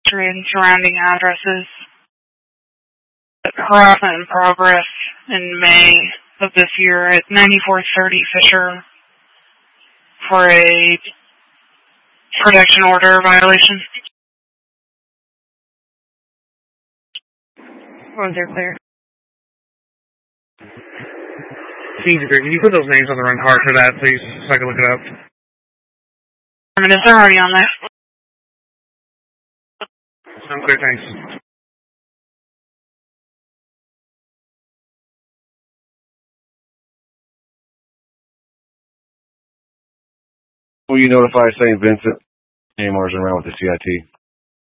Street and surrounding addresses. Harassment in progress in May of this year at 9430 Fisher for a protection order violation. Roads are clear. Can you put those names on the run card for that, please, so I can look it up? It's already on there. I'm clear, thanks. Will you notify St. Vincent? AMR's around with the CIT.